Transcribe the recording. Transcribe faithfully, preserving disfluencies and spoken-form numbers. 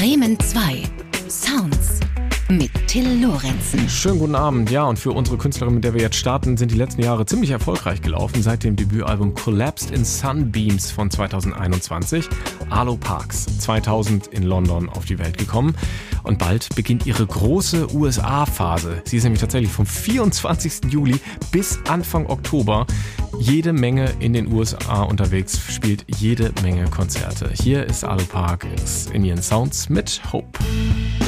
Bremen zwei. Sounds mit Till Lorenzen. Schönen guten Abend. Ja, und für unsere Künstlerin, mit der wir jetzt starten, sind die letzten Jahre ziemlich erfolgreich gelaufen. Seit dem Debütalbum Collapsed in Sunbeams von zweitausendeinundzwanzig. Arlo Parks, zweitausend in London auf die Welt gekommen. Und bald beginnt ihre große U S A-Phase. Sie ist nämlich tatsächlich vom vierundzwanzigsten Juli bis Anfang Oktober jede Menge in den U S A unterwegs, spielt jede Menge Konzerte. Hier ist Arlo Parks in ihren Sounds mit Hope.